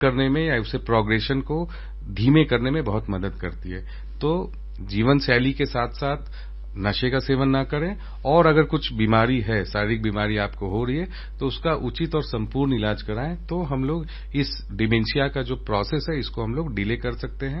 करने में या उससे प्रोग्रेशन को धीमे करने में बहुत मदद करती है। तो जीवन शैली के साथ-साथ नशे का सेवन ना करें और अगर कुछ बीमारी है, शारीरिक बीमारी आपको हो रही है, तो उसका उचित और संपूर्ण इलाज कराएँ, तो हम लोग इस डिमेंशिया का जो प्रोसेस है, इसको हम लोग डिले कर सकते हैं